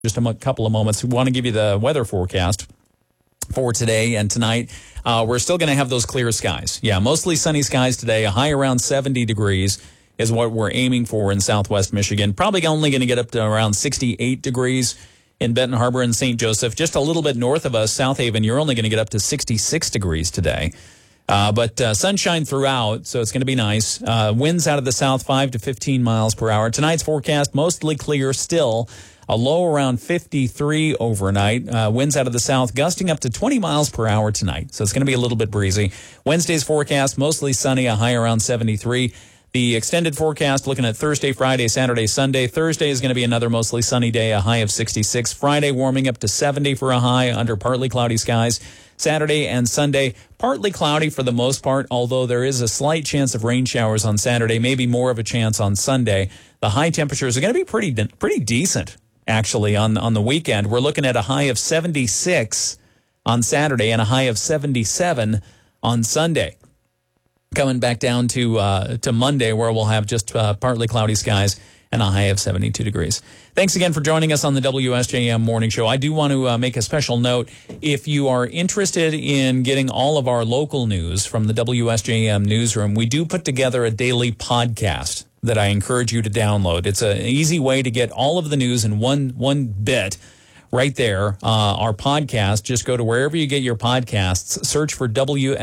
just a couple of moments. We want to give you the weather forecast for today and tonight. We're still going to have those clear skies. Yeah, mostly sunny skies today. A high around 70 degrees is what we're aiming for in southwest Michigan. Probably only going to get up to around 68 degrees in Benton Harbor and St. Joseph. Just a little bit north of us, South Haven, you're only going to get up to 66 degrees today. But sunshine throughout, so it's going to be nice. Winds out of the south, 5 to 15 miles per hour. Tonight's forecast, mostly clear still. A low around 53 overnight. Winds out of the south gusting up to 20 miles per hour tonight. So it's going to be a little bit breezy. Wednesday's forecast, mostly sunny, a high around 73. The extended forecast, looking at Thursday, Friday, Saturday, Sunday. Thursday is going to be another mostly sunny day, a high of 66. Friday warming up to 70 for a high under partly cloudy skies. Saturday and Sunday, partly cloudy for the most part, although there is a slight chance of rain showers on Saturday, maybe more of a chance on Sunday. The high temperatures are going to be pretty decent, actually, on the weekend. We're looking at a high of 76 on Saturday and a high of 77 on Sunday. Coming back down to Monday, where we'll have just partly cloudy skies and a high of 72 degrees. Thanks again for joining us on the WSJM Morning Show. I do want to make a special note. If you are interested in getting all of our local news from the WSJM newsroom, we do put together a daily podcast that I encourage you to download. It's an easy way to get all of the news in one bit right there. Our podcast, just go to wherever you get your podcasts, search for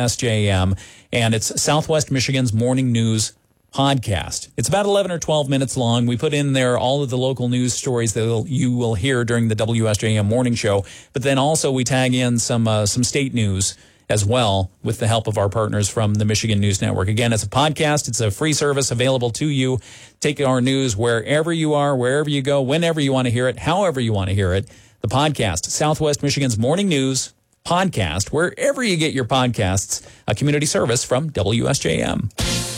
WSJM, and it's Southwest Michigan's Morning News Podcast. It's about 11 or 12 minutes long. We put in there all of the local news stories that you will hear during the WSJM Morning Show, but then also we tag in some state news as well with the help of our partners from the Michigan News Network. Again, it's a podcast. It's a free service available to you. Take our news wherever you are, wherever you go, whenever you want to hear it, however you want to hear it. The podcast, Southwest Michigan's Morning News Podcast, wherever you get your podcasts, a community service from WSJM.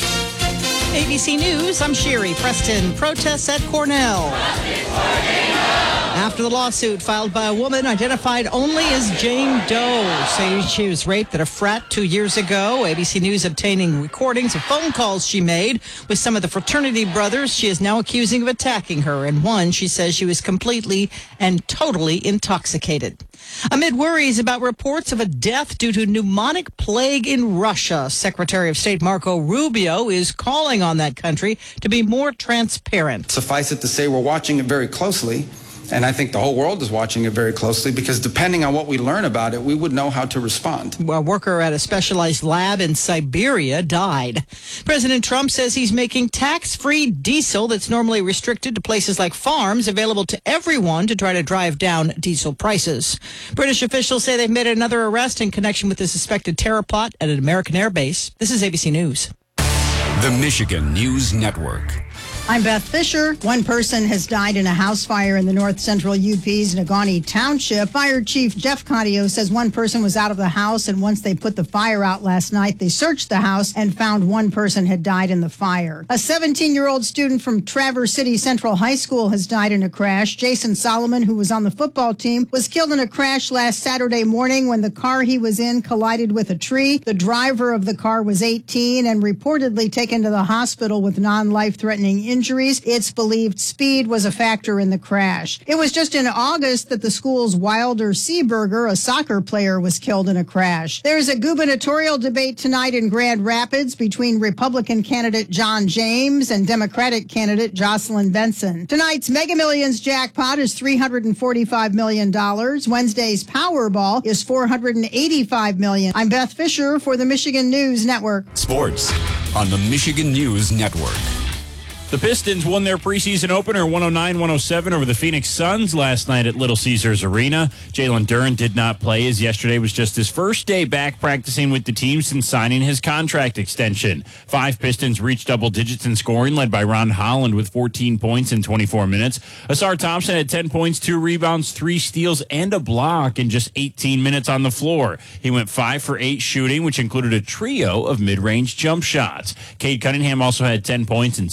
ABC News, I'm Sherry Preston. Protests at Cornell. After the lawsuit filed by a woman identified only as Jane Doe, saying she was raped at a frat 2 years ago. ABC News obtaining recordings of phone calls she made with some of the fraternity brothers she is now accusing of attacking her. In one, she says she was completely and totally intoxicated. Amid worries about reports of a death due to pneumonic plague in Russia, Secretary of State Marco Rubio is calling on that country to be more transparent. Suffice it to say, we're watching it very closely. And I think the whole world is watching it very closely because depending on what we learn about it, we would know how to respond. A worker at a specialized lab in Siberia died. President Trump says he's making tax-free diesel that's normally restricted to places like farms available to everyone to try to drive down diesel prices. British officials say they've made another arrest in connection with the suspected terror plot at an American air base. This is ABC News. The Michigan News Network. I'm Beth Fisher. One person has died in a house fire in the north central UP's Negaunee Township. Fire Chief Jeff Codio says one person was out of the house, and once they put the fire out last night, they searched the house and found one person had died in the fire. A 17-year-old student from Traverse City Central High School has died in a crash. Jason Solomon, who was on the football team, was killed in a crash last Saturday morning when the car he was in collided with a tree. The driver of the car was 18 and reportedly taken to the hospital with non-life-threatening injuries. It's believed speed was a factor in the crash. It was just in August that the school's Wilder Seaburger, a soccer player, was killed in a crash. There's a gubernatorial debate tonight in Grand Rapids between Republican candidate John James and Democratic candidate Jocelyn Benson. Tonight's Mega Millions jackpot is $345 million. Wednesday's Powerball is $485 million. I'm Beth Fisher for the Michigan News Network. Sports on the Michigan News Network. The Pistons won their preseason opener 109-107 over the Phoenix Suns last night at Little Caesars Arena. Jalen Duren did not play, as yesterday was just his first day back practicing with the team since signing his contract extension. 5 Pistons reached double digits in scoring, led by Ron Holland with 14 points in 24 minutes. Asar Thompson had 10 points, 2 rebounds, 3 steals, and a block in just 18 minutes on the floor. He went 5 for 8 shooting, which included a trio of mid-range jump shots. Cade Cunningham also had 10 points and 16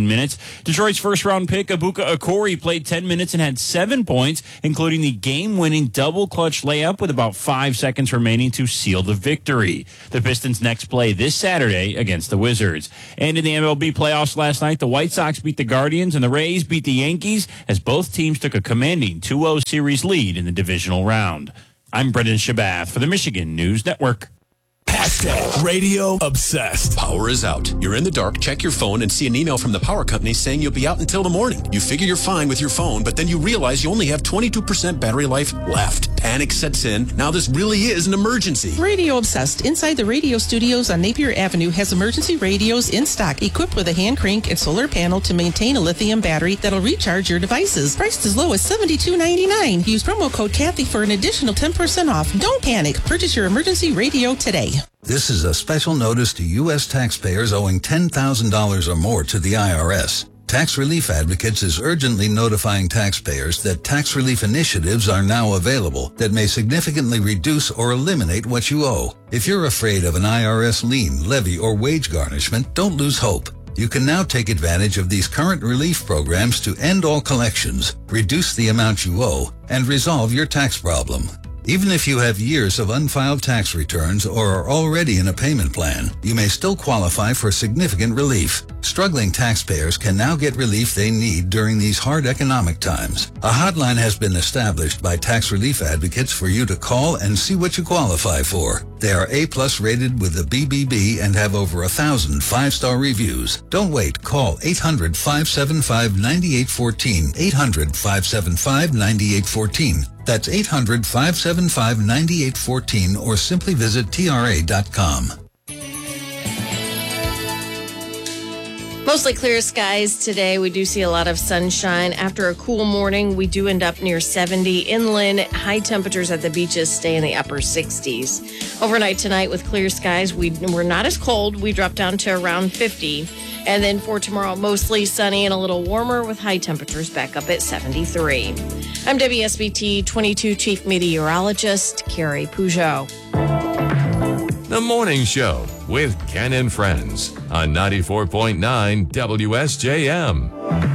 15 minutes. Detroit's first-round pick, Ibuka Okori, played 10 minutes and had 7 points, including the game-winning double-clutch layup with about 5 seconds remaining to seal the victory. The Pistons next play this Saturday against the Wizards. And in the MLB playoffs last night, the White Sox beat the Guardians and the Rays beat the Yankees as both teams took a commanding 2-0 series lead in the divisional round. I'm Brendan Shabath for the Michigan News Network. Radio obsessed. Power is out. You're in the dark, check your phone, and see an email from the power company saying you'll be out until the morning. You figure you're fine with your phone, but then you realize you only have 22% battery life left. Panic sets in. Now this really is an emergency. Radio Obsessed inside the radio studios on Napier Avenue has emergency radios in stock equipped with a hand crank and solar panel to maintain a lithium battery that'll recharge your devices. Priced as low as $72.99. Use promo code Kathy for an additional 10% off. Don't panic. Purchase your emergency radio today. This is a special notice to U.S. taxpayers owing $10,000 or more to the IRS. Tax Relief Advocates is urgently notifying taxpayers that tax relief initiatives are now available that may significantly reduce or eliminate what you owe. If you're afraid of an IRS lien, levy, or wage garnishment, don't lose hope. You can now take advantage of these current relief programs to end all collections, reduce the amount you owe, and resolve your tax problem. Even if you have years of unfiled tax returns or are already in a payment plan, you may still qualify for significant relief. Struggling taxpayers can now get relief they need during these hard economic times. A hotline has been established by Tax Relief Advocates for you to call and see what you qualify for. They are A+ rated with the BBB and have over 1,000 5-star reviews. Don't wait. Call 800-575-9814. 800-575-9814. That's 800-575-9814 or simply visit TRA.com. Mostly clear skies today. We do see a lot of sunshine. After a cool morning, we do end up near 70 inland. High temperatures at the beaches stay in the upper 60s. Overnight tonight with clear skies, we're not as cold. We drop down to around 50. And then for tomorrow, mostly sunny and a little warmer with high temperatures back up at 73. I'm WSBT 22 Chief Meteorologist Carrie Peugeot. The Morning Show with Ken and Friends on 94.9 WSJM.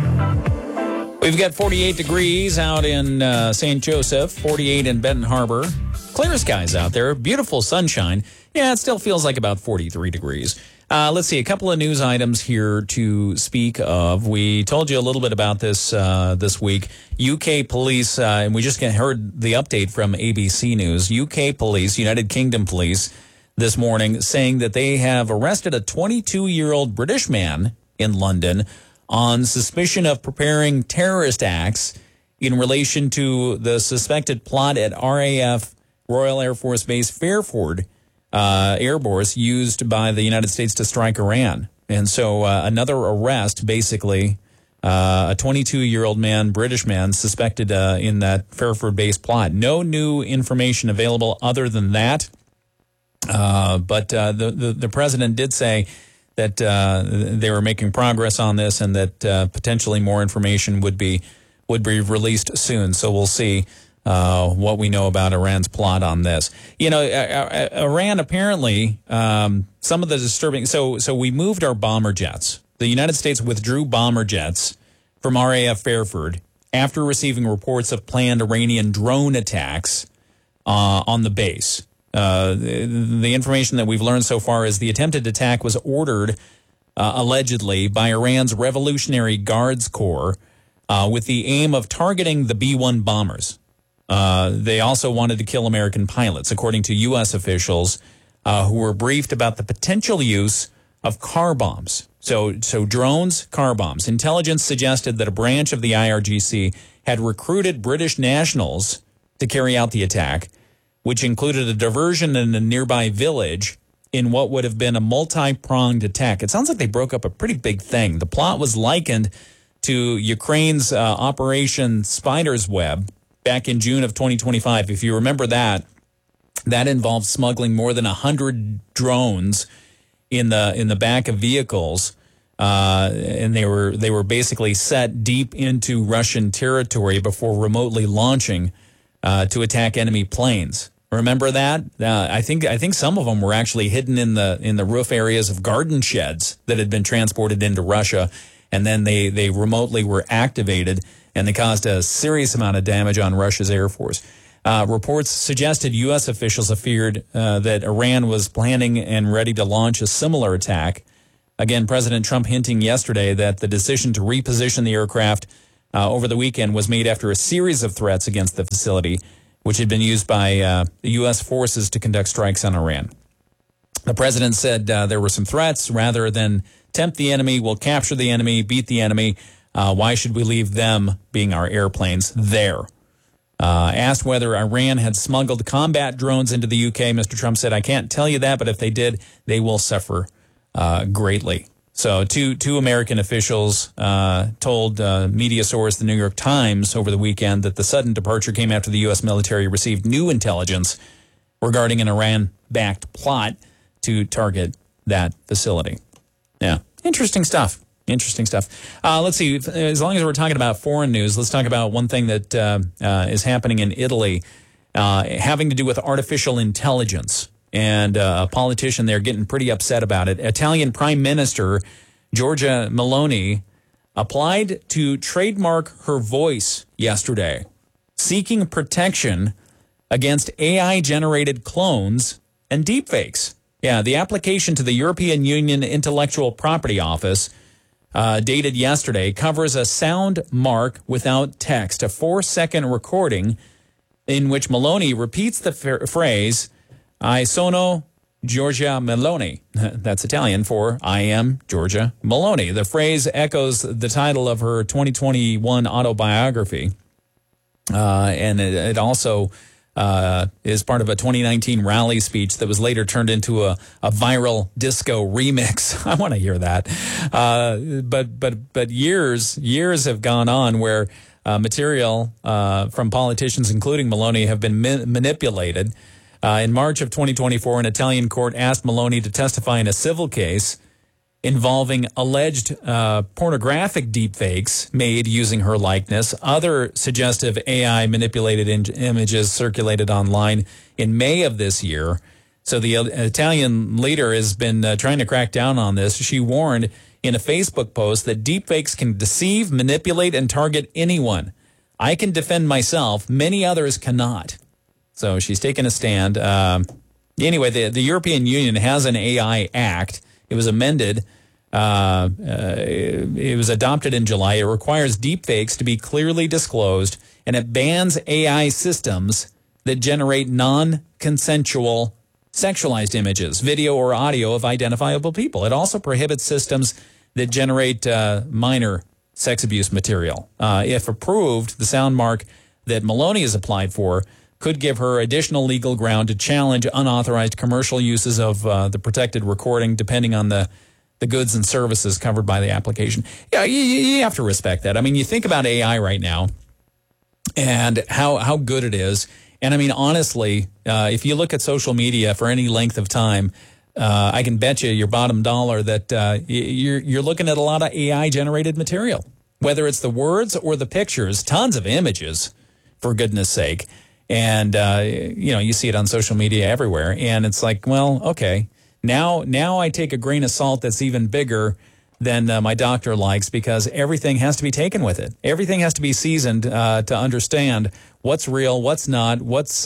We've got 48 degrees out in St. Joseph, 48 in Benton Harbor. Clear skies out there, beautiful sunshine. Yeah, it still feels like about 43 degrees. Let's see, a couple of news items here to speak of. We told you a little bit about this this week. UK police, and we just heard the update from ABC News. UK police, United Kingdom police, this morning saying that they have arrested a 22-year-old British man in London on suspicion of preparing terrorist acts in relation to the suspected plot at RAF, Royal Air Force Base Fairford Air Base used by the United States to strike Iran. And so another arrest, basically, a 22-year-old man, British man, suspected in that Fairford Base plot. No new information available other than that. But the president did say that they were making progress on this and that potentially more information would be released soon. So we'll see what we know about Iran's plot on this. You know, Iran apparently, some of the disturbing... So we moved our bomber jets. The United States withdrew bomber jets from RAF Fairford after receiving reports of planned Iranian drone attacks on the base. The information that we've learned so far is the attempted attack was ordered allegedly by Iran's Revolutionary Guards Corps with the aim of targeting the B-1 bombers. They also wanted to kill American pilots, according to U.S. officials who were briefed about the potential use of car bombs. So drones, car bombs. Intelligence suggested that a branch of the IRGC had recruited British nationals to carry out the attack, which included a diversion in a nearby village in what would have been a multi-pronged attack. It sounds like they broke up a pretty big thing. The plot was likened to Ukraine's Operation Spider's Web back in June of 2025. If you remember that involved smuggling more than 100 drones in the back of vehicles, and they were basically set deep into Russian territory before remotely launching to attack enemy planes. Remember that? I think some of them were actually hidden in the roof areas of garden sheds that had been transported into Russia and then they remotely were activated, and they caused a serious amount of damage on Russia's Air Force. Reports suggested U.S. officials have feared that Iran was planning and ready to launch a similar attack. Again, President Trump hinting yesterday that the decision to reposition the aircraft over the weekend was made after a series of threats against the facility, which had been used by the U.S. forces to conduct strikes on Iran. The president said there were some threats. Rather than tempt the enemy, we'll capture the enemy, beat the enemy. Why should we leave them, being our airplanes, there? Asked whether Iran had smuggled combat drones into the UK, Mr. Trump said, I can't tell you that, but if they did, they will suffer greatly. So two American officials told media source the New York Times over the weekend that the sudden departure came after the U.S. military received new intelligence regarding an Iran-backed plot to target that facility. Yeah, interesting stuff. Interesting stuff. Let's see. As long as we're talking about foreign news, let's talk about one thing that is happening in Italy having to do with artificial intelligence. And a politician there getting pretty upset about it. Italian Prime Minister Giorgia Meloni applied to trademark her voice yesterday, seeking protection against AI-generated clones and deepfakes. Yeah, the application to the European Union Intellectual Property Office dated yesterday covers a sound mark without text, a 4-second recording in which Meloni repeats the phrase, I sono Giorgia Meloni. That's Italian for I am Giorgia Meloni. The phrase echoes the title of her 2021 autobiography. And it also is part of a 2019 rally speech that was later turned into a viral disco remix. I want to hear that. But years have gone on where material from politicians, including Meloni, have been manipulated. In March of 2024, an Italian court asked Meloni to testify in a civil case involving alleged pornographic deepfakes made using her likeness. Other suggestive AI-manipulated images circulated online in May of this year. So the Italian leader has been trying to crack down on this. She warned in a Facebook post that deepfakes can deceive, manipulate, and target anyone. I can defend myself. Many others cannot. So she's taken a stand. Anyway, the European Union has an AI Act. It was amended. It was adopted in July. It requires deepfakes to be clearly disclosed, and it bans AI systems that generate non-consensual sexualized images, video or audio of identifiable people. It also prohibits systems that generate minor sex abuse material. If approved, the sound mark that Meloni has applied for could give her additional legal ground to challenge unauthorized commercial uses of the protected recording, depending on the goods and services covered by the application. Yeah, you have to respect that. I mean, you think about AI right now and how good it is. And I mean, honestly, if you look at social media for any length of time, I can bet you your bottom dollar that you're looking at a lot of AI-generated material, whether it's the words or the pictures, tons of images, for goodness sake. And, you see it on social media everywhere. And it's like, well, okay, now I take a grain of salt that's even bigger than my doctor likes, because everything has to be taken with it. Everything has to be seasoned to understand what's real, what's not, what's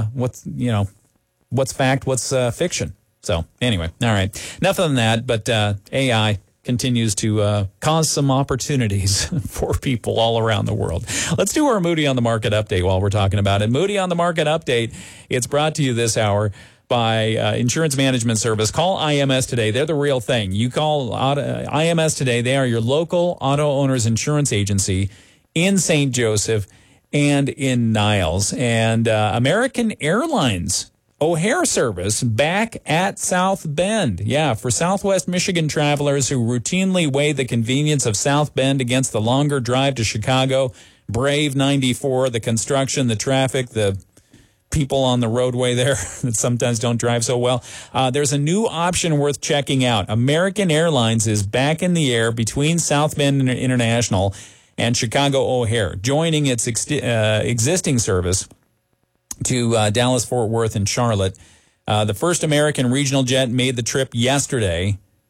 fact, what's fiction. So anyway, all right. Enough of that, but AI continues to cause some opportunities for people all around the world. Let's do our Moody on the Market update while we're talking about it. Moody on the Market update, it's brought to you this hour by Insurance Management Service. Call IMS today. They're the real thing. You call IMS today. They are your local auto owners insurance agency in St. Joseph and in Niles. And American Airlines O'Hare service back at South Bend. Yeah, for Southwest Michigan travelers who routinely weigh the convenience of South Bend against the longer drive to Chicago, brave 94, the construction, the traffic, the people on the roadway there that sometimes don't drive so well. There's a new option worth checking out. American Airlines is back in the air between South Bend International and Chicago O'Hare, joining its existing service to Dallas, Fort Worth, and Charlotte. The first American regional jet made the trip yesterday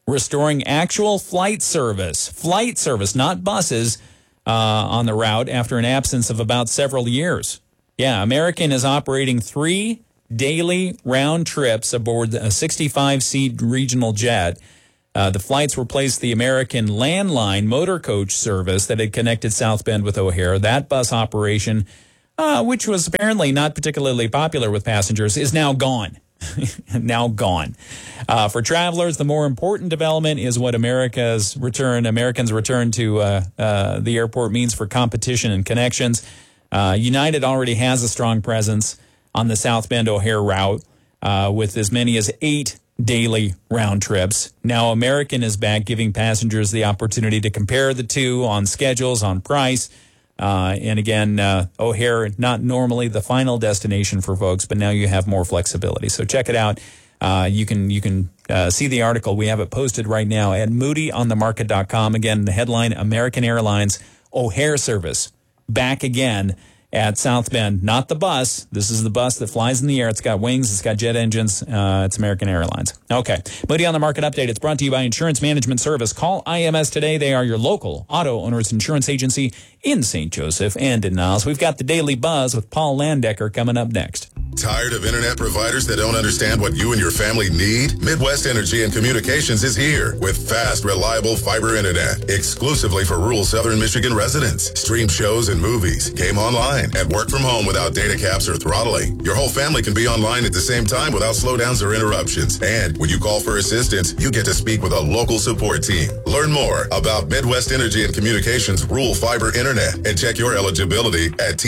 restoring actual flight service, not buses, on the route after an absence of about several years. Yeah, American is operating 3 daily round trips aboard a 65-seat regional jet. The flights replaced the American landline motor coach service that had connected South Bend with O'Hare. That bus operation, which was apparently not particularly popular with passengers, is now gone. Now gone. For travelers, the more important development is what Americans' return to the airport means for competition and connections. United already has a strong presence on the South Bend O'Hare route with as many as 8 daily round trips. Now American is back, giving passengers the opportunity to compare the two on schedules, on price. And again, O'Hare, not normally the final destination for folks, but now you have more flexibility. So check it out. You can see the article. We have it posted right now at moodyonthemarket.com. Again, the headline, American Airlines O'Hare service back again at South Bend. Not the bus. This is the bus that flies in the air. It's got wings. It's got jet engines. It's American Airlines. Okay. Moody on the Market Update. It's brought to you by Insurance Management Service. Call IMS today. They are your local auto owners insurance agency in St. Joseph and in Niles. We've got the Daily Buzz with Paul Landecker coming up next. Tired of internet providers that don't understand what you and your family need? Midwest Energy and Communications is here with fast, reliable fiber internet exclusively for rural southern Michigan residents. Stream shows and movies, game online, and work from home without data caps or throttling. Your whole family can be online at the same time without slowdowns or interruptions. And when you call for assistance, you get to speak with a local support team. Learn more about Midwest Energy and Communications rural fiber internet and check your eligibility at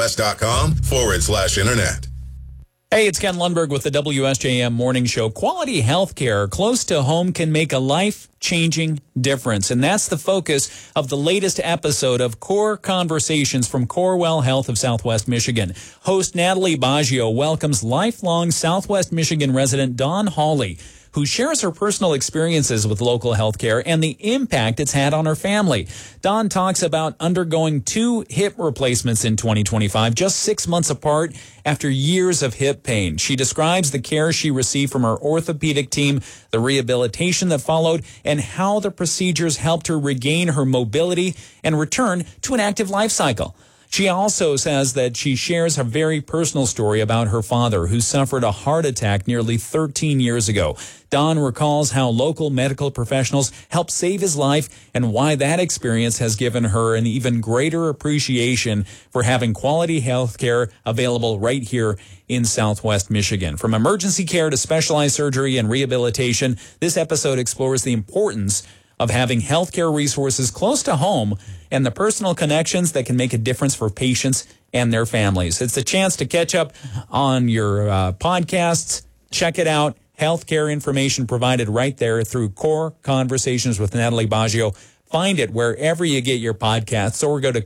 tmidwest.com/internet. Hey, it's Ken Lundberg with the WSJM Morning Show. Quality health care close to home can make a life-changing difference. And that's the focus of the latest episode of Core Conversations from Corewell Health of Southwest Michigan. Host Natalie Baggio welcomes lifelong Southwest Michigan resident Dawn Hawley, who shares her personal experiences with local health care and the impact it's had on her family. Dawn talks about undergoing 2 hip replacements in 2025, just 6 months apart after years of hip pain. She describes the care she received from her orthopedic team, the rehabilitation that followed, and how the procedures helped her regain her mobility and return to an active life cycle. She also says that she shares a very personal story about her father, who suffered a heart attack nearly 13 years ago. Dawn recalls how local medical professionals helped save his life and why that experience has given her an even greater appreciation for having quality health care available right here in Southwest Michigan. From emergency care to specialized surgery and rehabilitation, this episode explores the importance of having healthcare resources close to home and the personal connections that can make a difference for patients and their families. It's a chance to catch up on your podcasts. Check it out. Healthcare information provided right there through Core Conversations with Natalie Baggio. Find it wherever you get your podcasts, or go to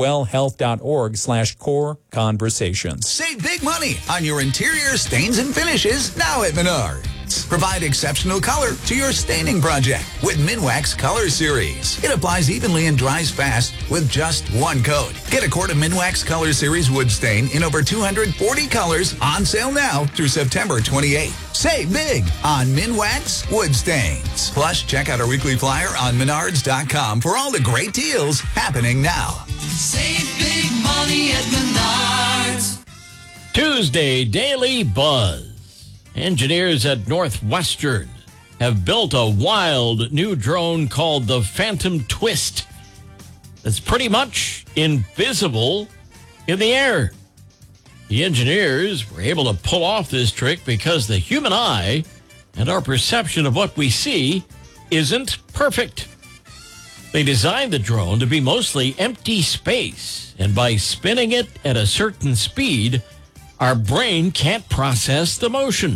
corewellhealth.org/core conversations. Save big money on your interior stains and finishes now at Menards. Provide exceptional color to your staining project with Minwax Color Series. It applies evenly and dries fast with just 1 coat. Get a quart of Minwax Color Series wood stain in over 240 colors on sale now through September 28th. Save big on Minwax wood stains. Plus, check out our weekly flyer on Menards.com for all the great deals happening now. Save big money at Menards. Tuesday Daily Buzz. Engineers at Northwestern have built a wild new drone called the Phantom Twist that's pretty much invisible in the air. The engineers were able to pull off this trick because the human eye and our perception of what we see isn't perfect. They designed the drone to be mostly empty space, and by spinning it at a certain speed, our brain can't process the motion.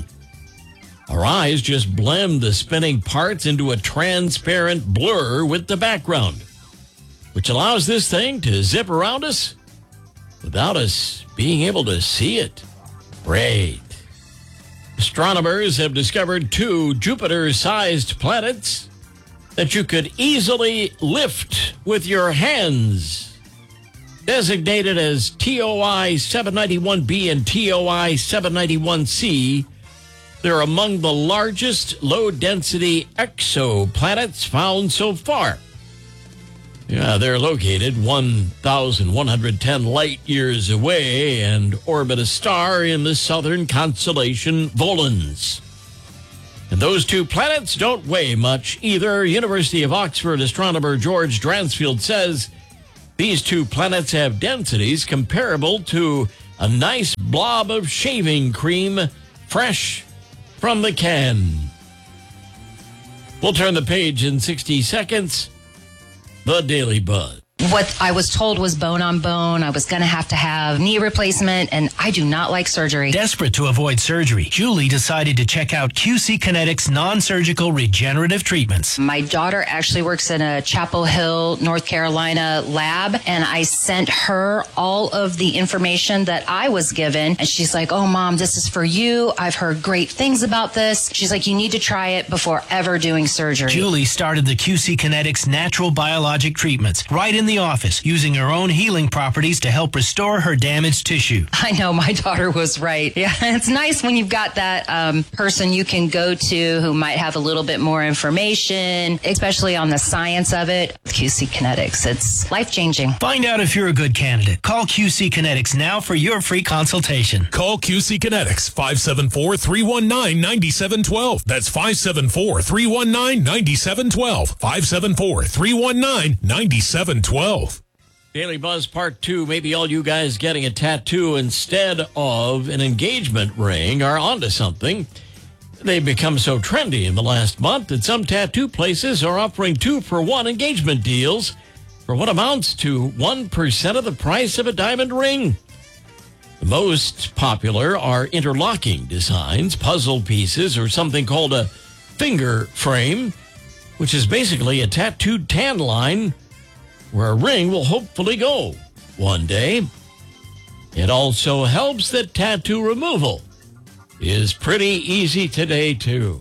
Our eyes just blend the spinning parts into a transparent blur with the background, which allows this thing to zip around us without us being able to see it. Great. Astronomers have discovered 2 Jupiter-sized planets that you could easily lift with your hands. Designated as TOI 791b and TOI 791c, They're among the largest low-density exoplanets found so far. Yeah, they're located 1,110 light years away and orbit a star in the southern constellation Volans. And those two planets don't weigh much either. University of Oxford astronomer George Dransfield says these two planets have densities comparable to a nice blob of shaving cream fresh from the can. We'll turn the page in 60 seconds. The Daily Buzz. What I was told was bone on bone. I was going to have knee replacement, and I do not like surgery. Desperate to avoid surgery, Julie decided to check out QC Kinetics non-surgical regenerative treatments. My daughter actually works in a Chapel Hill, North Carolina lab, and I sent her all of the information that I was given, and she's like, "Oh, Mom, this is for you. I've heard great things about this." She's like, "You need to try it before ever doing surgery." Julie started the QC Kinetics natural biologic treatments right in the office, using her own healing properties to help restore her damaged tissue. I know, my daughter was right. Yeah, it's nice when you've got that person you can go to who might have a little bit more information, especially on the science of it. QC Kinetics, it's life-changing. Find out if you're a good candidate. Call QC Kinetics now for your free consultation. Call QC Kinetics, 574-319-9712. That's 574-319-9712. 574-319-9712. Daily Buzz Part 2. Maybe all you guys getting a tattoo instead of an engagement ring are onto something. They've become so trendy in the last month that some tattoo places are offering 2-for-1 engagement deals for what amounts to 1% of the price of a diamond ring. The most popular are interlocking designs, puzzle pieces, or something called a finger frame, which is basically a tattooed tan line where a ring will hopefully go one day. It also helps that tattoo removal is pretty easy today, too.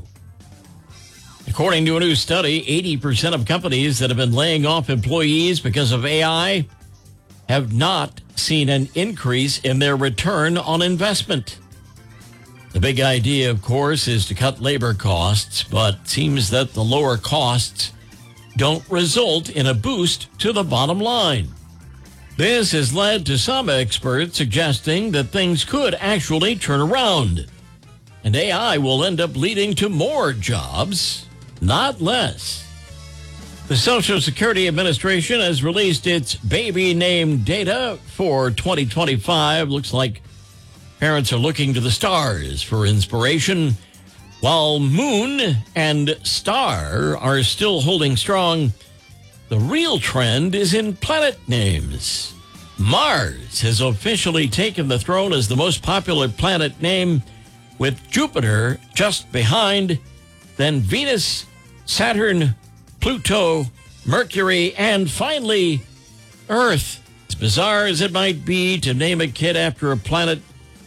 According to a new study, 80% of companies that have been laying off employees because of AI have not seen an increase in their return on investment. The big idea, of course, is to cut labor costs, but it seems that the lower costs don't result in a boost to the bottom line. This has led to some experts suggesting that things could actually turn around, and AI will end up leading to more jobs, not less. The Social Security Administration has released its baby name data for 2025. Looks like parents are looking to the stars for inspiration. While Moon and Star are still holding strong, the real trend is in planet names. Mars has officially taken the throne as the most popular planet name, with Jupiter just behind, then Venus, Saturn, Pluto, Mercury, and finally, Earth. As bizarre as it might be to name a kid after a planet,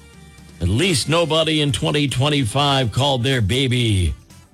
at least nobody in 2025 called their baby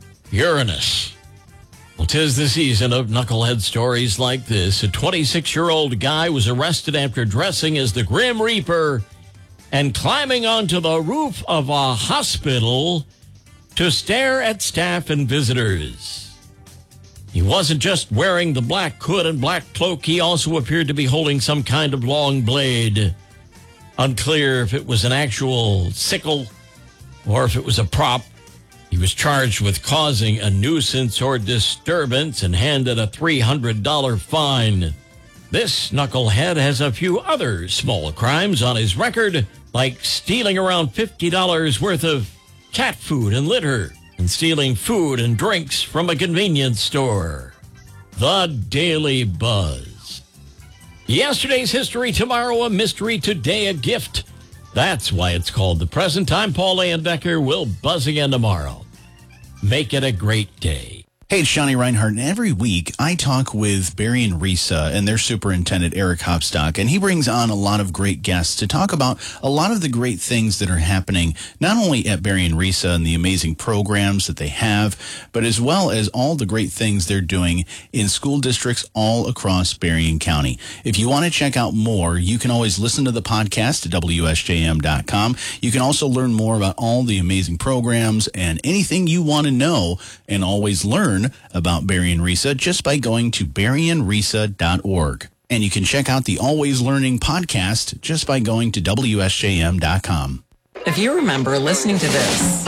Uranus. Well, 'tis the season of knucklehead stories like this. A 26-year-old guy was arrested after dressing as the Grim Reaper and climbing onto the roof of a hospital to stare at staff and visitors. He wasn't just wearing the black hood and black cloak. He also appeared to be holding some kind of long blade. Unclear if it was an actual sickle or if it was a prop. He was charged with causing a nuisance or disturbance and handed a $300 fine. This knucklehead has a few other small crimes on his record, like stealing around $50 worth of cat food and litter and stealing food and drinks from a convenience store. The Daily Buzz. Yesterday's history, tomorrow a mystery, today a gift. That's why it's called The Present. I'm Paul Leyendecker. We'll buzz again tomorrow. Make it a great day. Hey, it's Johnny Reinhardt, and every week I talk with Barry and Risa and their superintendent, Eric Hopstock, and he brings on a lot of great guests to talk about a lot of the great things that are happening, not only at Barry and Risa and the amazing programs that they have, but as well as all the great things they're doing in school districts all across Berrien County. If you want to check out more, you can always listen to the podcast at WSJM.com. You can also learn more about all the amazing programs and anything you want to know and always learn about Barry and Risa just by going to barryandrisa.org. And you can check out the Always Learning podcast just by going to WSJM.com. If you remember listening to this,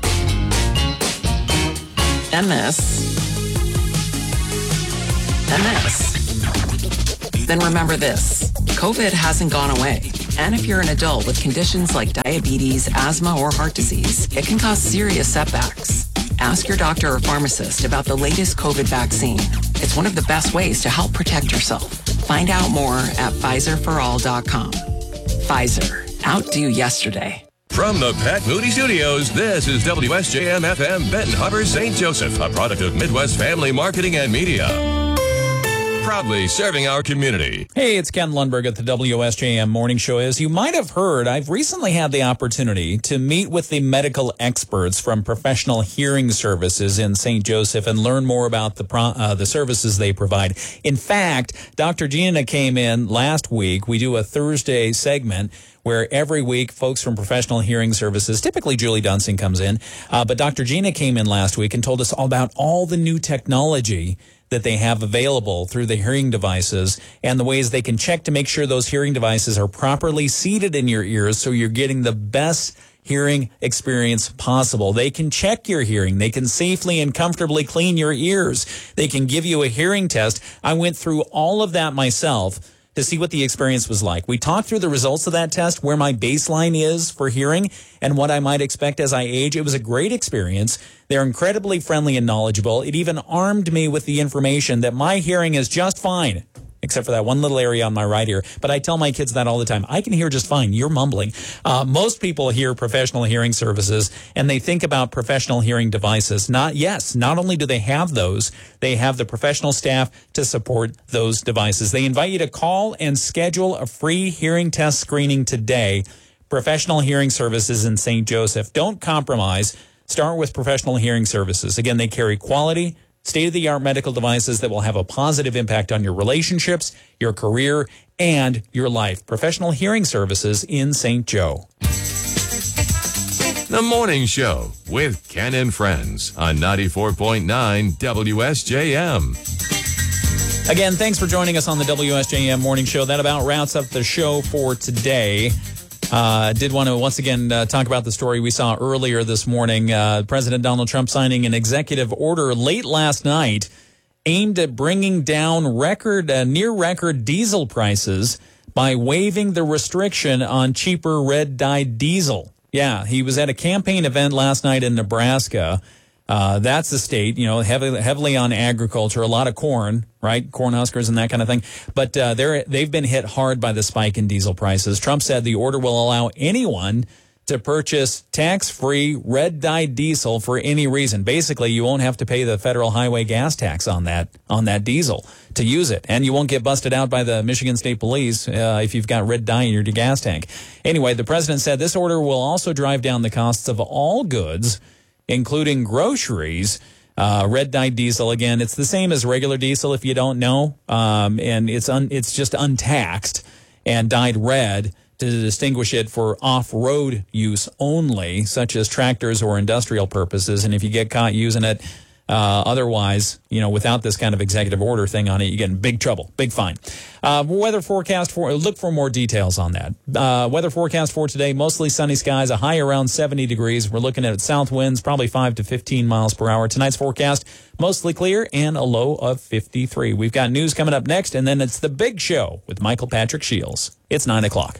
and this, and this, then remember this. COVID hasn't gone away. And if you're an adult with conditions like diabetes, asthma, or heart disease, it can cause serious setbacks. Ask your doctor or pharmacist about the latest COVID vaccine. It's one of the best ways to help protect yourself. Find out more at PfizerForAll.com. Pfizer. Outdo yesterday. From the Pat Moody Studios, this is WSJM-FM Benton Harbor, St. Joseph, a product of Midwest Family Marketing and Media. Proudly serving our community. Hey, it's Ken Lundberg at the WSJM Morning Show. As you might have heard, I've recently had the opportunity to meet with the medical experts from Professional Hearing Services in St. Joseph and learn more about the services they provide. In fact, Dr. Gina came in last week. We do a Thursday segment where every week folks from Professional Hearing Services, typically Julie Dunsing comes in, but Dr. Gina came in last week and told us all about all the new technology that they have available through the hearing devices and the ways they can check to make sure those hearing devices are properly seated in your ears so you're getting the best hearing experience possible. They can check your hearing. They can safely and comfortably clean your ears. They can give you a hearing test. I went through all of that myself to see what the experience was like. We talked through the results of that test, where my baseline is for hearing, and what I might expect as I age. It was a great experience. They're incredibly friendly and knowledgeable. It even armed me with the information that my hearing is just fine, except for that one little area on my right ear. But I tell my kids that all the time. I can hear just fine. You're mumbling. Most people hear Professional Hearing Services, and they think about professional hearing devices. Not only do they have those, they have the professional staff to support those devices. They invite you to call and schedule a free hearing test screening today. Professional Hearing Services in St. Joseph. Don't compromise. Start with Professional Hearing Services. Again, they carry quality, state-of-the-art medical devices that will have a positive impact on your relationships, your career, and your life. Professional Hearing Services in St. Joe. The Morning Show with Ken and Friends on 94.9 WSJM. Again, thanks for joining us on the WSJM Morning Show. That about wraps up the show for today. Did want to once again talk about the story we saw earlier this morning. President Donald Trump signing an executive order late last night aimed at bringing down near record diesel prices by waiving the restriction on cheaper red-dyed diesel. Yeah, he was at a campaign event last night in Nebraska. That's the state, heavily on agriculture, a lot of corn, right? Corn huskers and that kind of thing. But they've been hit hard by the spike in diesel prices. Trump said the order will allow anyone to purchase tax-free red-dyed diesel for any reason. Basically, you won't have to pay the federal highway gas tax on that diesel to use it. And you won't get busted out by the Michigan State Police if you've got red dye in your gas tank. Anyway, the president said this order will also drive down the costs of all goods, including groceries. Red-dyed diesel, again, it's the same as regular diesel if you don't know, and it's just untaxed and dyed red to distinguish it for off-road use only, such as tractors or industrial purposes. And if you get caught using it otherwise, without this kind of executive order thing on it, you get in big trouble, big fine. Weather forecast look for more details on that. Weather forecast for today, mostly sunny skies, a high around 70 degrees. We're looking at south winds, probably 5 to 15 miles per hour. Tonight's forecast, mostly clear and a low of 53. We've got news coming up next, and then it's The Big Show with Michael Patrick Shields. It's 9 o'clock.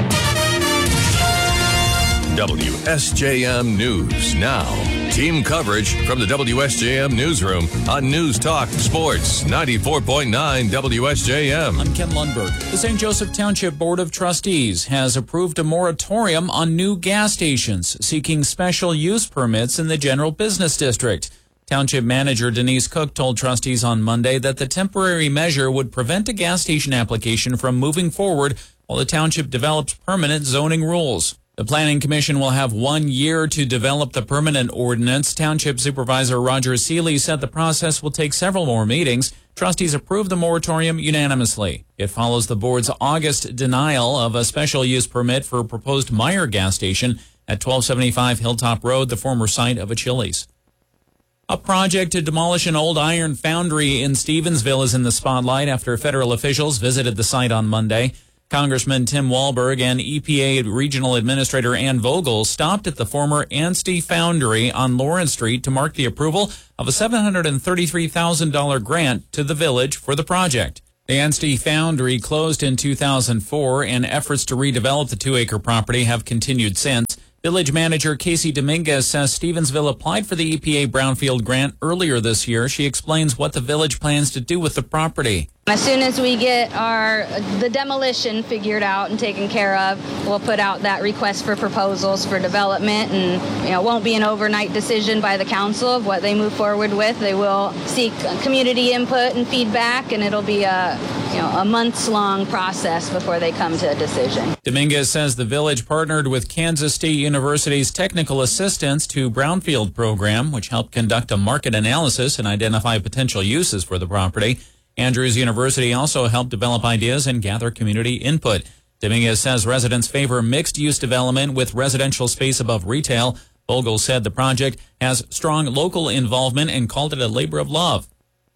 WSJM News Now. Team coverage from the WSJM Newsroom on News Talk Sports 94.9 WSJM. I'm Ken Lundberg. The St. Joseph Township Board of Trustees has approved a moratorium on new gas stations seeking special use permits in the general business district. Township Manager Denise Cook told trustees on Monday that the temporary measure would prevent a gas station application from moving forward while the township develops permanent zoning rules. The Planning Commission will have 1 year to develop the permanent ordinance. Township Supervisor Roger Seeley said the process will take several more meetings. Trustees approved the moratorium unanimously. It follows the board's August denial of a special use permit for a proposed Meijer gas station at 1275 Hilltop Road, the former site of a Chili's. A project to demolish an old iron foundry in Stevensville is in the spotlight after federal officials visited the site on Monday. Congressman Tim Walberg and EPA Regional Administrator Ann Vogel stopped at the former Anstey Foundry on Lawrence Street to mark the approval of a $733,000 grant to the village for the project. The Anstey Foundry closed in 2004, and efforts to redevelop the 2-acre property have continued since. Village manager Casey Dominguez says Stevensville applied for the EPA Brownfield grant earlier this year. She explains what the village plans to do with the property. As soon as we get the demolition figured out and taken care of, we'll put out that request for proposals for development, and it won't be an overnight decision by the council of what they move forward with. They will seek community input and feedback, and it'll be a months-long process before they come to a decision. Dominguez says the village partnered with Kansas State University's Technical Assistance to Brownfield program, which helped conduct a market analysis and identify potential uses for the property. Andrews University also helped develop ideas and gather community input. Dominguez says residents favor mixed-use development with residential space above retail. Vogel said the project has strong local involvement and called it a labor of love.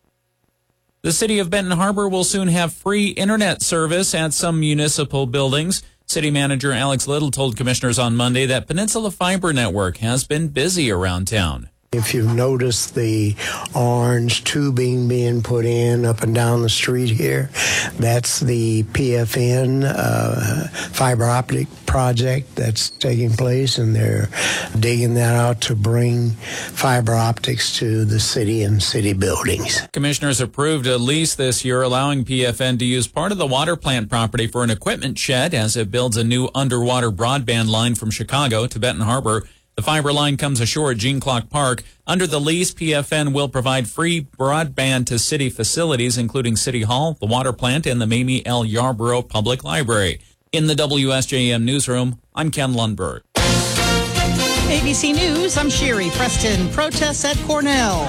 The city of Benton Harbor will soon have free internet service at some municipal buildings. City manager Alex Little told commissioners on Monday that Peninsula Fiber Network has been busy around town. If you've noticed the orange tubing being put in up and down the street here, that's the PFN fiber optic project that's taking place, and they're digging that out to bring fiber optics to the city and city buildings. Commissioners approved a lease this year allowing PFN to use part of the water plant property for an equipment shed as it builds a new underwater broadband line from Chicago to Benton Harbor. The fiber line comes ashore at Gene Clock Park. Under the lease, PFN will provide free broadband to city facilities, including City Hall, the water plant, and the Mamie L. Yarborough Public Library. In the WSJM newsroom, I'm Ken Lundberg. ABC News, I'm Sherry Preston. Protests at Cornell.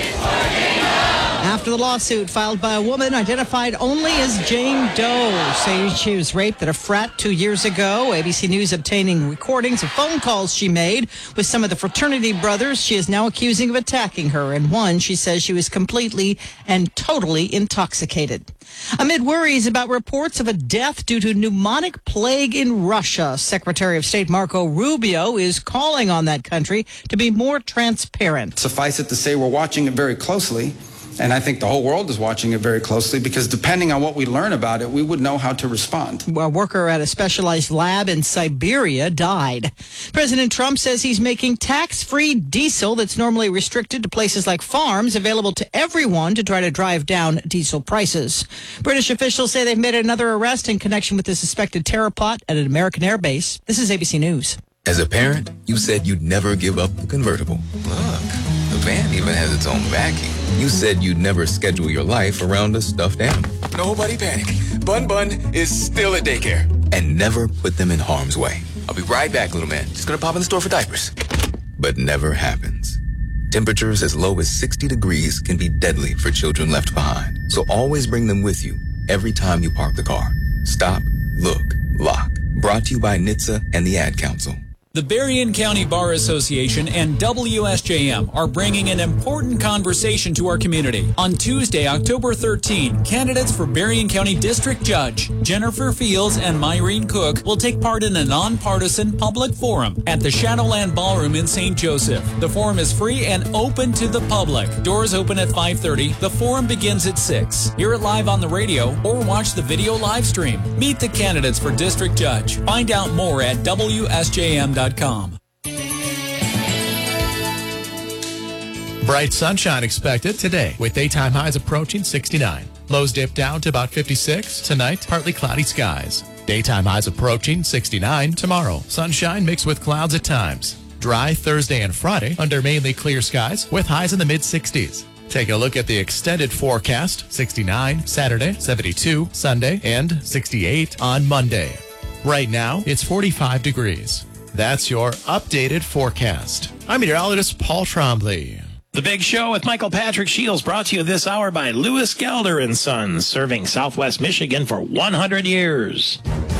After the lawsuit filed by a woman identified only as Jane Doe, saying she was raped at a frat 2 years ago. ABC News obtaining recordings of phone calls she made with some of the fraternity brothers she is now accusing of attacking her. And one, she says she was completely and totally intoxicated. Amid worries about reports of a death due to pneumonic plague in Russia, Secretary of State Marco Rubio is calling on that country to be more transparent. Suffice it to say, we're watching it very closely. And I think the whole world is watching it very closely because depending on what we learn about it, we would know how to respond. A worker at a specialized lab in Siberia died. President Trump says he's making tax-free diesel that's normally restricted to places like farms available to everyone to try to drive down diesel prices. British officials say they've made another arrest in connection with the suspected terror plot at an American air base. This is ABC News. As a parent, you said you'd never give up the convertible. Look, the van even has its own backing. You said you'd never schedule your life around a stuffed animal. Nobody panic. Bun Bun is still at daycare. And never put them in harm's way. I'll be right back, little man. Just gonna pop in the store for diapers. But never happens. Temperatures as low as 60 degrees can be deadly for children left behind. So always bring them with you every time you park the car. Stop, look, lock. Brought to you by NHTSA and the Ad Council. The Berrien County Bar Association and WSJM are bringing an important conversation to our community. On Tuesday, October 13, candidates for Berrien County District Judge Jennifer Fields and Myrene Cook will take part in a nonpartisan public forum at the Shadowland Ballroom in St. Joseph. The forum is free and open to the public. Doors open at 5:30. The forum begins at 6. Hear it live on the radio or watch the video live stream. Meet the candidates for District Judge. Find out more at WSJM.com. Bright sunshine expected today with daytime highs approaching 69. Lows dip down to about 56. Tonight, partly cloudy skies. Daytime highs approaching 69 tomorrow. Sunshine mixed with clouds at times. Dry Thursday and Friday under mainly clear skies with highs in the mid-60s. Take a look at the extended forecast. 69 Saturday, 72 Sunday, and 68 on Monday. Right now, it's 45 degrees. That's your updated forecast. I'm meteorologist Paul Trombley. The Big Show with Michael Patrick Shields, brought to you this hour by Lewis Gelder & Sons, serving Southwest Michigan for 100 years.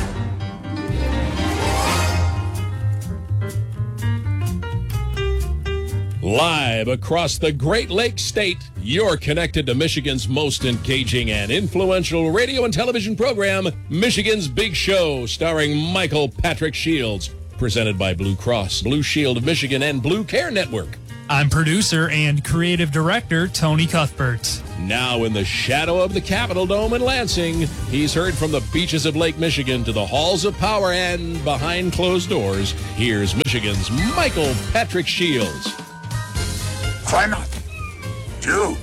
Live across the Great Lakes State, you're connected to Michigan's most engaging and influential radio and television program, Michigan's Big Show, starring Michael Patrick Shields, presented by Blue Cross, Blue Shield of Michigan, and Blue Care Network. I'm producer and creative director Tony Cuthbert. Now in the shadow of the Capitol Dome in Lansing, he's heard from the beaches of Lake Michigan to the halls of power and behind closed doors. Here's Michigan's Michael Patrick Shields. Try not. Do.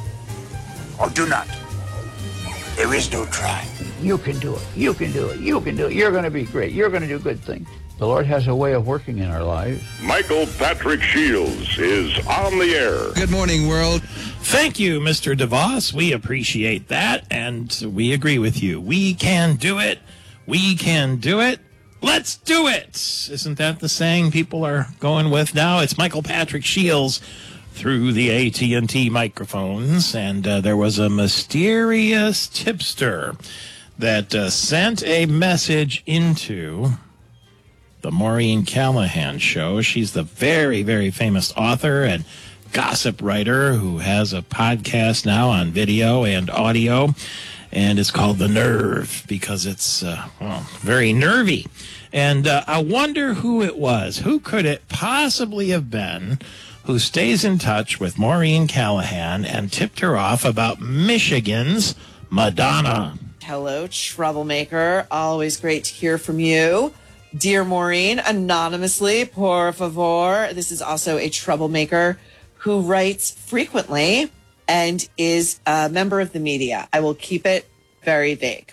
Or do not. There is no try. You can do it. You can do it. You can do it. You're going to be great. You're going to do good things. The Lord has a way of working in our lives. Michael Patrick Shields is on the air. Good morning, world. Thank you, Mr. DeVos. We appreciate that, and we agree with you. We can do it. We can do it. Let's do it. Isn't that the saying people are going with now? It's Michael Patrick Shields through the AT&T microphones, and there was a mysterious tipster that sent a message into the Maureen Callahan Show. She's the very, very famous author and gossip writer who has a podcast now on video and audio, and it's called The Nerve because it's very nervy. And I wonder who it was. Who could it possibly have been who stays in touch with Maureen Callahan and tipped her off about Michigan's Madonna? Hello, troublemaker. Always great to hear from you. Dear Maureen, anonymously, por favor. This is also a troublemaker who writes frequently and is a member of the media. I will keep it very vague.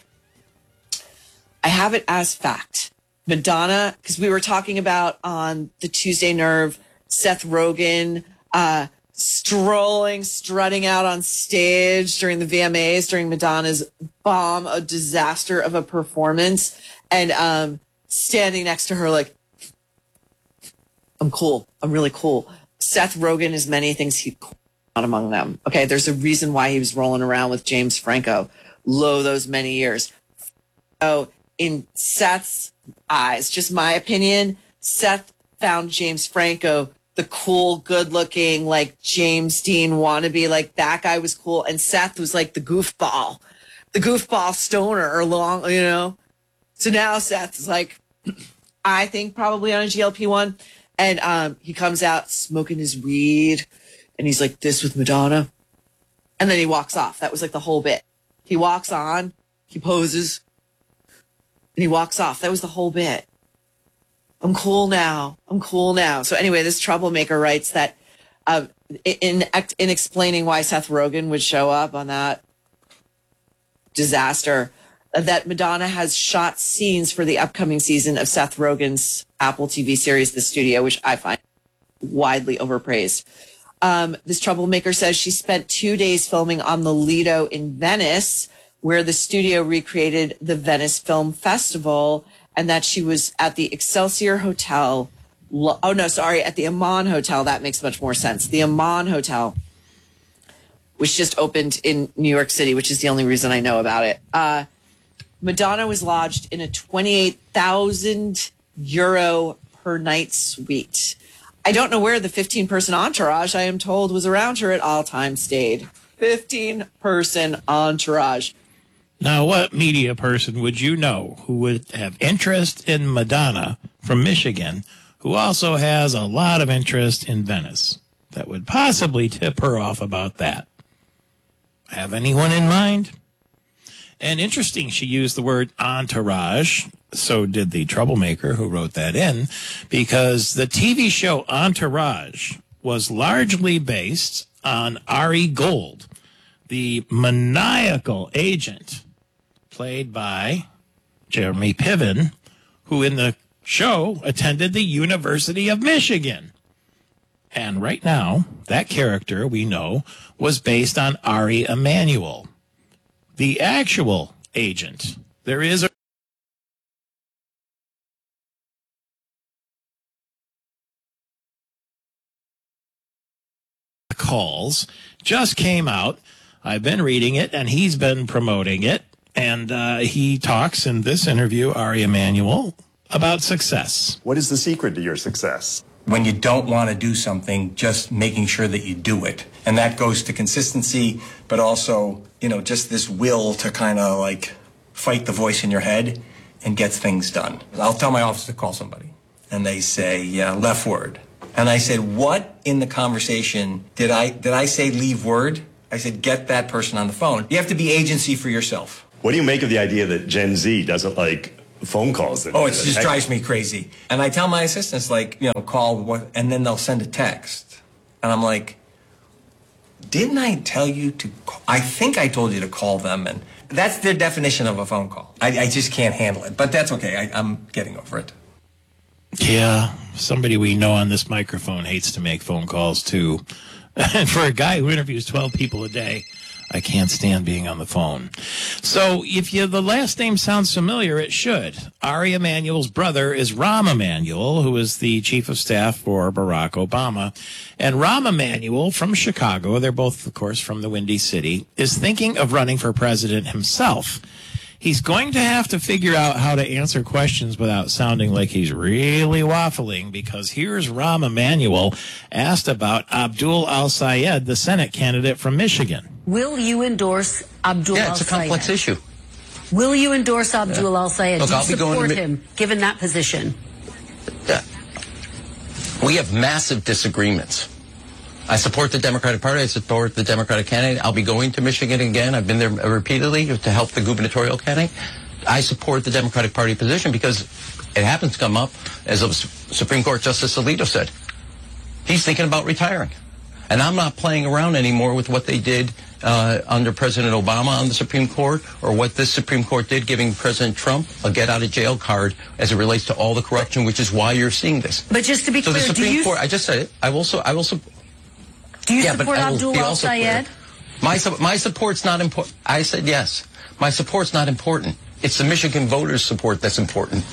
I have it as fact. Madonna, because we were talking about on the Tuesday Nerve, Seth Rogen strutting out on stage during the VMAs, during Madonna's bomb, a disaster of a performance, and standing next to her like, I'm cool. I'm really cool. Seth Rogen is many things. He's not among them. Okay, there's a reason why he was rolling around with James Franco those many years. So in Seth's eyes, just my opinion, Seth found James Franco the cool, good-looking, like James Dean wannabe, like that guy was cool, and Seth was like the goofball stoner or long, you know. So now Seth is like, I think probably on a GLP-1, and he comes out smoking his weed, and he's like this with Madonna, and then he walks off. That was like the whole bit. He walks on, he poses, and he walks off. That was the whole bit. I'm cool now. So anyway, this troublemaker writes that in explaining why Seth Rogen would show up on that disaster, that Madonna has shot scenes for the upcoming season of Seth Rogen's Apple TV series, The Studio, which I find widely overpraised. This troublemaker says she spent 2 days filming on the Lido in Venice, where the studio recreated the Venice Film Festival, and that she was at the Excelsior Hotel. At the Aman Hotel. That makes much more sense. The Aman Hotel, which just opened in New York City, which is the only reason I know about it. Madonna was lodged in a 28,000 euro per night suite. I don't know where the 15-person entourage, I am told, was around her at all times stayed. 15-person entourage. Now, what media person would you know who would have interest in Madonna from Michigan, who also has a lot of interest in Venice, that would possibly tip her off about that? Have anyone in mind? And interesting, she used the word entourage. So did the troublemaker who wrote that in, because the TV show Entourage was largely based on Ari Gold, the maniacal agent played by Jeremy Piven, who in the show attended the University of Michigan. And right now, that character we know was based on Ari Emanuel, the actual agent. There is a calls just came out. I've been reading it, and he's been promoting it. And he talks in this interview, Ari Emanuel, about success. What is the secret to your success? When you don't want to do something, just making sure that you do it. And that goes to consistency, but also, just this will to kind of like fight the voice in your head and get things done. I'll tell my office to call somebody, and they say, yeah, left word. And I said, what in the conversation did I say leave word? I said, get that person on the phone. You have to be agency for yourself. What do you make of the idea that Gen Z doesn't like phone calls? Oh, it just drives me crazy. And I tell my assistants, call, and then they'll send a text. And I'm like, didn't I tell you to call? I think I told you to call them. And that's their definition of a phone call. I just can't handle it. But that's okay. I'm getting over it. Yeah, somebody we know on this microphone hates to make phone calls, too. And for a guy who interviews 12 people a day, I can't stand being on the phone. So if the last name sounds familiar, it should. Ari Emanuel's brother is Rahm Emanuel, who is the chief of staff for Barack Obama. And Rahm Emanuel from Chicago, they're both, of course, from the Windy City, is thinking of running for president himself. He's going to have to figure out how to answer questions without sounding like he's really waffling, because here's Rahm Emanuel asked about Abdul al-Sayed, the Senate candidate from Michigan. Will you endorse Abdul al-Sayed? Yeah, it's a complex issue. Will you endorse Abdul al-Sayed? Look, Do you I'll be going support to him, given that position? We have massive disagreements. I support the Democratic Party. I support the Democratic candidate. I'll be going to Michigan again. I've been there repeatedly to help the gubernatorial candidate. I support the Democratic Party position because it happens to come up, as Supreme Court Justice Alito said. He's thinking about retiring. And I'm not playing around anymore with what they did under President Obama on the Supreme Court, or what this Supreme Court did giving President Trump a get-out-of-jail card as it relates to all the corruption, which is why you're seeing this. But just to be clear, the Supreme Court, I just said it. I will Do you support Abdul al-Sayed? My support's not important. I said yes. My support's not important. It's the Michigan voters' support that's important.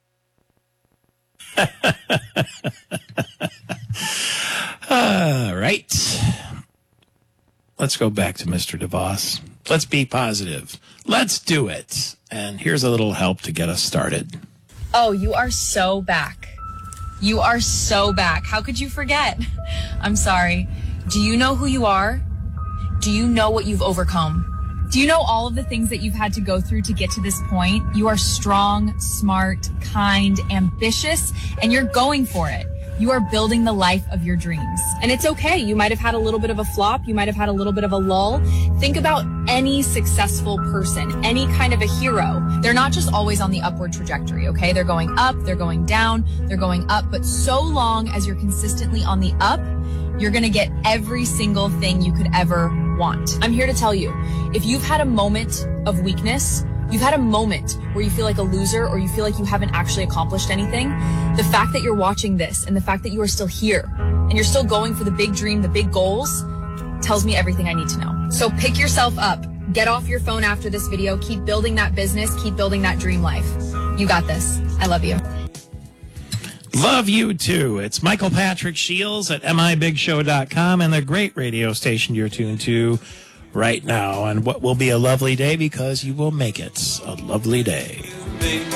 All right. Let's go back to Mr. DeVos. Let's be positive. Let's do it. And here's a little help to get us started. Oh, you are so back. You are so back. How could you forget? I'm sorry. Do you know who you are? Do you know what you've overcome? Do you know all of the things that you've had to go through to get to this point? You are strong, smart, kind, ambitious, and you're going for it. You are building the life of your dreams. And it's okay. You might have had a little bit of a flop. You might have had a little bit of a lull. Think about any successful person, any kind of a hero. They're not just always on the upward trajectory, okay? They're going up, they're going down, they're going up. But so long as you're consistently on the up, you're going to get every single thing you could ever want. I'm here to tell you, if you've had a moment of weakness, you've had a moment where you feel like a loser or you feel like you haven't actually accomplished anything, the fact that you're watching this and the fact that you are still here and you're still going for the big dream, the big goals, tells me everything I need to know. So pick yourself up, get off your phone after this video, keep building that business, keep building that dream life. You got this. I love you. Love you too. It's Michael Patrick Shields at mibigshow.com and the great radio station you're tuned to right now. And what will be a lovely day, because you will make it a lovely day.